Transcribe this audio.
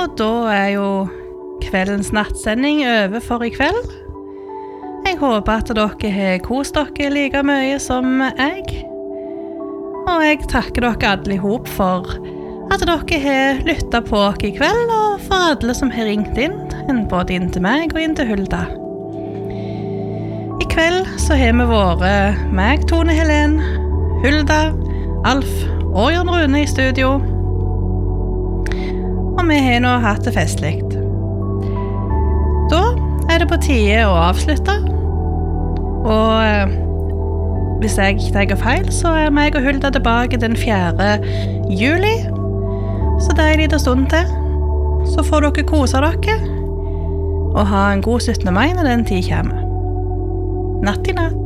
Og da jo kveldens nattsending over for I kveld. Jeg håper at dere har kost dere like mye som jeg. Og jeg takker dere alle I hop for at dere har lyttet på oss I kveld, og for alle som har ringt inn både inn til meg og inn til Hulda. I kveld så har vi vært meg, Tone Helen, Hulda, Alf og Jon Rune I studio. Og vi har nå hatt det festligt. Da det på tide å avslutte. Og hvis jeg ikke tar feil, så meg og Hulda tilbake den 4. juli. Så det en liten stund til. Så får dere kose dere. Og ha en god 17. mai når den tid kommer. Natt I natt.